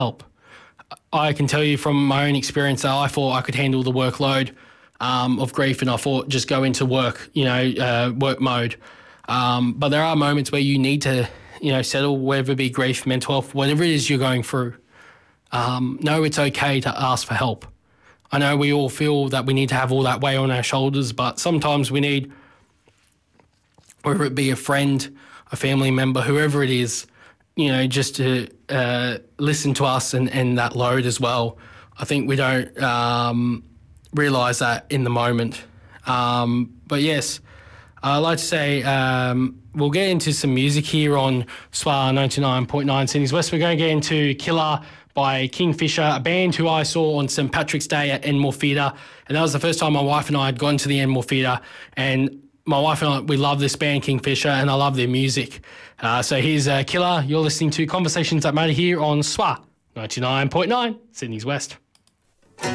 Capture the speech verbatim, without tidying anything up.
help. I can tell you from my own experience that I thought I could handle the workload um, of grief, and I thought just go into work, you know, uh, work mode. Um, but there are moments where you need to, you know, settle, whether it be grief, mental health, whatever it is you're going through. Um, know it's okay to ask for help. I know we all feel that we need to have all that weight on our shoulders, but sometimes we need, whether it be a friend, a family member, whoever it is, you know, just to uh, listen to us and, and that load as well. I think we don't um, realise that in the moment. Um, but yes, I'd like to say um, we'll get into some music here on S W A ninety-nine point nine Sydney's West. We're going to get into Killer by Kingfisher, a band who I saw on Saint Patrick's Day at Enmore Theatre. And that was the first time my wife and I had gone to the Enmore Theatre. And my wife and I, we love this band, Kingfisher, and I love their music. Uh, so here's uh, Killer. You're listening to Conversations That Matter here on S W A ninety-nine point nine Sydney's West.